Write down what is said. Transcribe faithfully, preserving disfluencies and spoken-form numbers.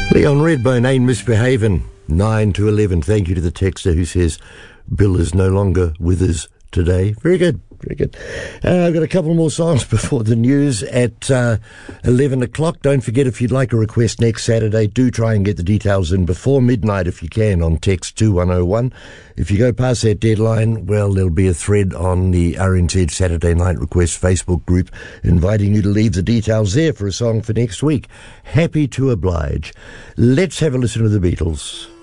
Leon Redbone ain't misbehaving. nine to eleven. Thank you to the texter who says Bill is no longer with us today. Very good. Very good. Uh, I've got a couple more songs before the news at uh, eleven o'clock. Don't forget, if you'd like a request next Saturday, do try and get the details in before midnight if you can on text two one oh one. If you go past that deadline, well, there'll be a thread on the R N Z Saturday Night Request Facebook group inviting you to leave the details there for a song for next week. Happy to oblige. Let's have a listen to the Beatles.